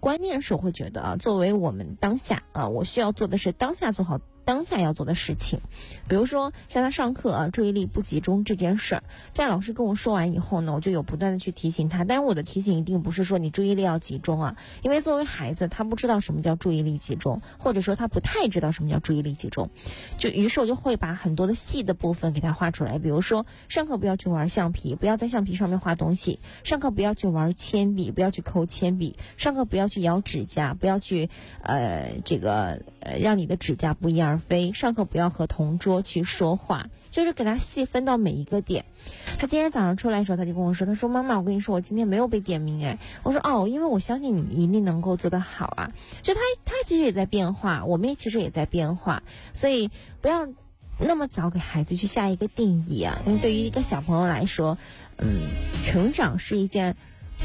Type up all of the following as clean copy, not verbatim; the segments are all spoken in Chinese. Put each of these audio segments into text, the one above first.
观念是我会觉得啊，作为我们当下啊，我需要做的是当下做好当下要做的事情。比如说像他上课啊注意力不集中这件事儿，在老师跟我说完以后呢，我就有不断的去提醒他，但是我的提醒一定不是说你注意力要集中啊，因为作为孩子他不知道什么叫注意力集中，或者说他不太知道什么叫注意力集中，于是我就会把很多的细的部分给他画出来。比如说上课不要去玩橡皮，不要在橡皮上面画东西，上课不要去玩铅笔，不要去抠铅笔，上课不要去咬指甲，不要去让你的指甲不翼而飞，上课不要和同桌去说话，就是给他细分到每一个点。他今天早上出来的时候，他就跟我说，他说妈妈，我跟你说我今天没有被点名哎。我说哦，因为我相信你一定能够做得好啊。就他其实也在变化，我们其实也在变化，所以不要那么早给孩子去下一个定义啊。因为对于一个小朋友来说，成长是一件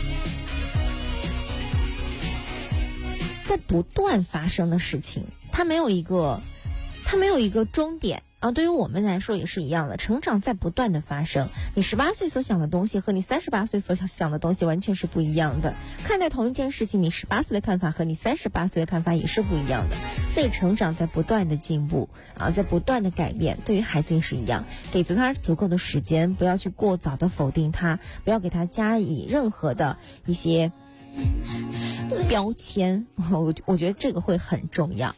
在不断发生的事情，它没有一个终点啊。对于我们来说也是一样的，成长在不断的发生。你18岁所想的东西和你38岁所想的东西完全是不一样的。看待同一件事情，你18岁的看法和你38岁的看法也是不一样的。所以成长在不断的进步啊，在不断的改变。对于孩子也是一样，给他足够的时间，不要去过早的否定他，不要给他加以任何的一些标签，我觉得这个会很重要。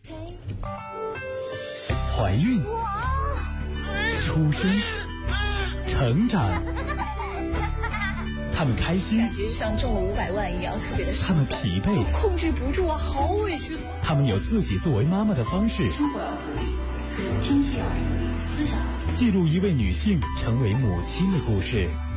怀孕、出生、成长，他们开心， 感觉像中了500万一样，特别的他们疲惫， 控制不住啊，好委屈。 他们有自己作为妈妈的方式。 生活要独立，经济要独立，思想要独立。 记录一位女性成为母亲的故事。